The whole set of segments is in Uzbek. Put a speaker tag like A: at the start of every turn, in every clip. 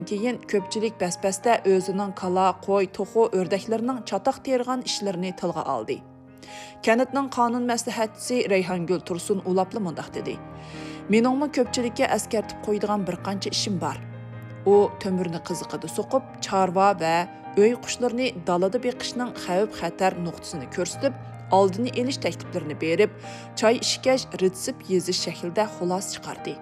A: Keyin ko'pchilik bəs-bəsdə özünün kala, qo'y, to'xu, ördəklərinin çataq tergan işlərini tilga aldı. Kənitning qonun maslahatchisi Rayhongul Tursun ulaplı mundaq dedi. Meningmi ko'pchilikka askartib qo'ydigan bir qancha ishim bor. U tömürni qiziqida so'qib, chorva va uy qushlarini dalada beqishning xavf-xatar nuqtasini ko'rsatib, oldini elish takliflarini berib, choy ishkash, retsep yezish shaklida xulos chiqardi.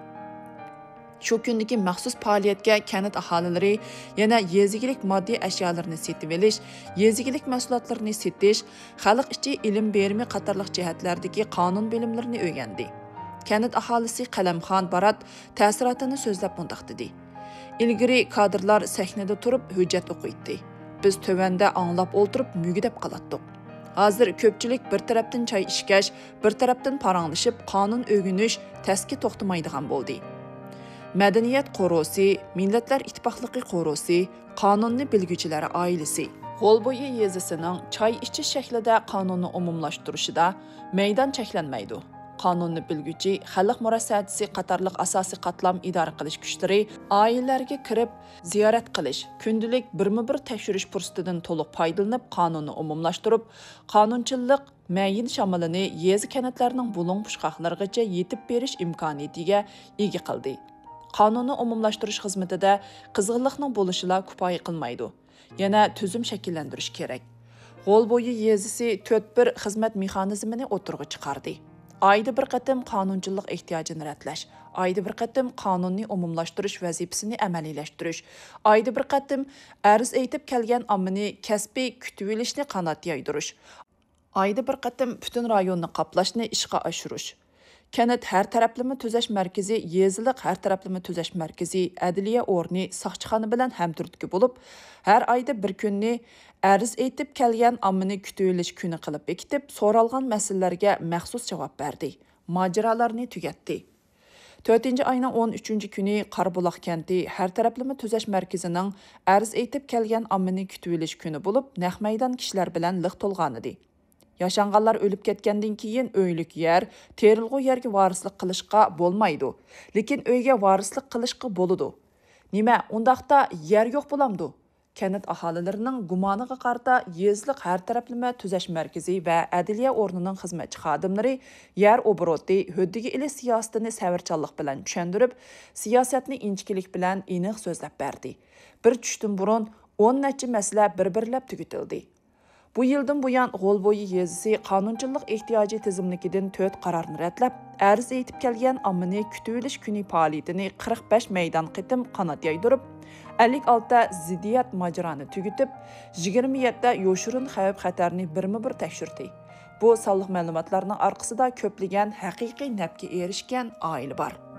A: Şu kundagi maxsus faoliyatga kanit aholilari yana yezigilik moddiy ashyolarni setib olish, yezigilik mahsulotlarini setish, xalq ichi ilm berimi qatorliq jihatlardagi qonun bilimlarini o'rgandi. Kanit aholisi Qalamxon Barat ta'sirotini so'zlab mundaq dedi. Ilgari kadrlar sahnada turib hujjat o'qiydi. Biz tövanda anglab o'ltirib mügidab qalatdik. Hozir ko'pchilik bir tarafdan choy ishkash, bir tarafdan paranglashib qonun o'rganish taski to'xtamaydigan bo'ldi. Madaniyat qo'rosi, Millatlar Ittifoqligi qo'rosi, qonunni bilguvchilari oilasi G'o'lbo'yi yezisining choy ichish shaklida qonunni umumlashtirishida maydon cheklanmaydi. Qonunni bilguvchi xalq murossaatchisi qatorliq asosiy qatlam idora qilish kuchlari oilalarga kirib, ziyorat qilish, kundalik birma-bir tekshirish fursatidan to'liq foydalanib, qonunni umumlashtirib, qonunchilik mayin shamolini yezi kanatlarning bulung pushqoqlarigacha yetib berish imkoniyatiga ega qildi. Qonunni umumlashtirish xizmatida qizg'inlikning bo'lishila kifoya qilmaydi. Yana tuzum shakllantirish kerak. G'o'lbo'yi yezisi 4-1 xizmat mexanizmini o'tirg'i chiqardi. Ayda bir qatim qonunchilik ehtiyojini ratlash, ayda bir qatim qonunni umumlashtirish vazifasini amaliylashtirish, ayda bir qatim arz aytib kelgan ommani kasbiy kutib olishni qanot yoydirish, ayda bir qatim butun rayonni qoplashni ishga oshirish. Kanat har taraflama tuzash markazi, yezilik har taraflama tuzash markazi, adliya o'rni soqchixona bilan hamturtki bo'lib, har oyda bir kunni arz aytib kelgan ommani kutib olish kuni qilib bekitib, so'ralgan masalalarga maxsus javob berdi. Mojarolarni tugatdi. 4-oyning 13-kuni Qarbuloq kenti har taraflama tuzash markazining arz aytib kelgan ommani kutib olish kuni bo'lib, naq maydon kishilar bilan liq to'lgan edi. Yaşanğanlar ölüp ketkendan keyin öylük yer, terilg'u yerga varislik qilishga bo'lmaydi. Lekin uyga varislik qilishga bo'ladi. Nima, undaqda yer yo'q bo'lamdi? Kanat aholilarining gumoniga qarata yezlik har taraflama tuzash markazi va adliya o'rnining xizmatchi xodimlari yer obroti huddiga ilish siyosatini savarchanlik bilan tushundirib, siyosatni inchkilik bilan aniq so'zlab berdi. Bir tushdan burun 10 necha masala bir-birlab tugatildi. Bu yildan buyon G'o'lbo'yi yezisi qonunchilik ehtiyoji tizimligidan 4 qarorni ratlab, arz aytib kelgan ommani kutib olish kuni faoliyatini 45 maydon qitim qanot yoydirib, 56 ziddiyat mojaroni tugatib, 27 yo'shirin xavf-xatarni birma-bir tekshirdi. Bu sonliq ma'lumotlarning orqasida ko'plagan haqiqiy nafga erishgan oila bor.